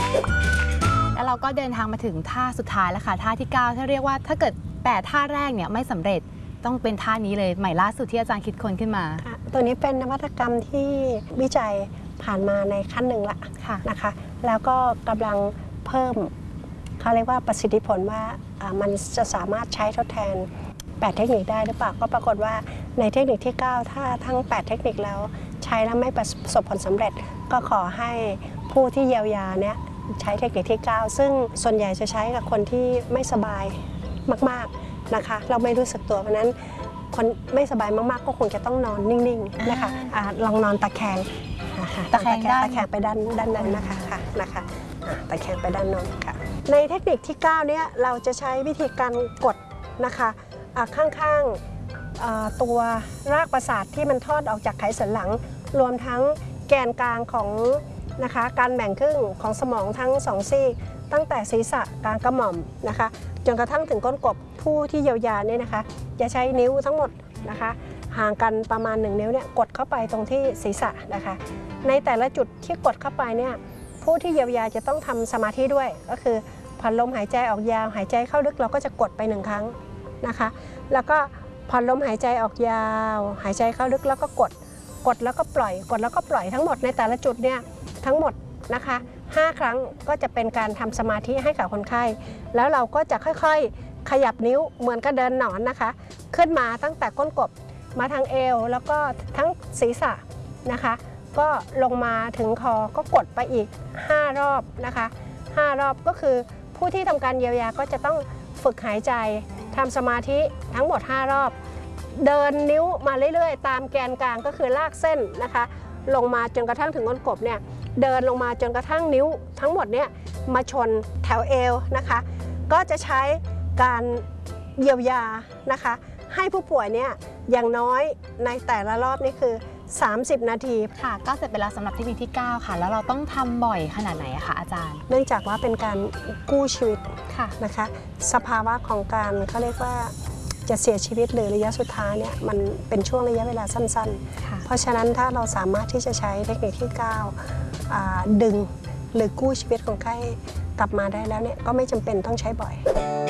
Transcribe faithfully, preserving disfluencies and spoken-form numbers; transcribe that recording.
แล้วเราก็เดินทางมาถึงท่าสุดท้ายแล้วค่ะท่าที่เก้าถ้าเรียกว่าถ้าเกิดแปดท่าแรกเนี่ยไม่สำเร็จต้องเป็นท่านี้เลยใหม่ล่าสุดที่อาจารย์คิดค้นขึ้นมาตัวนี้เป็นนวัตกรรมที่วิจัยผ่านมาในขั้นหนึ่งละนะคะแล้วก็กำลังเพิ่มเขาเรียกว่าประสิทธิผลว่ามันจะสามารถใช้ทดแทนแปดเทคนิคได้หรือเปล่าก็ปรากฏว่าในเทคนิคที่เก้าถ้าทั้งแปดเทคนิคแล้วใช้แล้วไม่ประสบผลสำเร็จก็ขอให้ผู้ที่เยียวยาเนี่ยใช้เทคนิคที่เก้าซึ่งส่วนใหญ่จะใช้กับคนที่ไม่สบายมากๆนะคะเราไม่รู้สึกตัวเพราะนั้นคนไม่สบายมากๆก็คงจะต้องนอนนิ่งๆนะคะลองนอนตะแคงตะแคงตะแคงไปด้านด้านนั้นนะคะค่ะนะคะตะแคงไปด้านโน้นค่ะในเทคนิคที่เก้าเนี่ยเราจะใช้วิธีการกดนะคะข้างๆตัวรากประสาทที่มันทอดออกจากไขสันหลังรวมทั้งแกนกลางของนะคะการแบ่งครึ่งของสมองทั้งสองซีกตั้งแต่ศีรษะกลางกระหม่อมนะคะจนกระทั่งถึงก้นกบผู้ที่เยียวยาเนี่ยนะคะจะใช้นิ้วทั้งหมดนะคะห่างกันประมาณหนึ่งนิ้วเนี่ยกดเข้าไปตรงที่ศีรษะนะคะในแต่ละจุดที่กดเข้าไปเนี่ยผู้ที่เยียวยาจะต้องทำสมาธิด้วยก็คือผ่อนลมหายใจออกยาวหายใจเข้าลึกเราก็จะกดไปหนึ่งครั้งนะคะแล้วก็ผ่อนลมหายใจออกยาวหายใจเข้าลึกแล้วก็กดกดแล้วก็ปล่อยกดแล้วก็ปล่อยทั้งหมดในแต่ละจุดเนี่ยทั้งหมดนะคะห้าครั้งก็จะเป็นการทำสมาธิให้กับคนไข้แล้วเราก็จะค่อยๆขยับนิ้วเหมือนกับเดินหนอนนะคะขึ้นมาตั้งแต่ก้นกบมาทางเอวแล้วก็ทั้งศีรษะนะคะก็ลงมาถึงคอก็กดไปอีกห้ารอบนะคะห้ารอบก็คือผู้ที่ทำการเยียวยาก็จะต้องฝึกหายใจทำสมาธิทั้งหมดห้ารอบเดินนิ้วมาเรื่อยๆตามแกนกลางก็คือลากเส้นนะคะลงมาจนกระทั่งถึงก้นกบเนี่ยเดินลงมาจนกระทั่งนิ้วทั้งหมดเนี่ยมาชนแถวเอวนะคะก็จะใช้การเยียวยานะคะให้ผู้ป่วยเนี่ยอย่างน้อยในแต่ละรอบนี่คือสามสิบนาทีค่ะก็เสร็จไปแล้วสำหรับเทคนิคที่เก้าค่ะแล้วเราต้องทำบ่อยขนาดไหนคะอาจารย์เนื่องจากว่าเป็นการกู้ชีวิตนะคะสภาวะของการเขาเรียกว่าจะเสียชีวิตหรือระยะสุดท้ายเนี่ยมันเป็นช่วงระยะเวลาสั้นๆเพราะฉะนั้นถ้าเราสามารถที่จะใช้เทคนิคที่เก้าดึงหรือกู้ชีวิตของไข้กลับมาได้แล้วเนี่ยก็ไม่จำเป็นต้องใช้บ่อย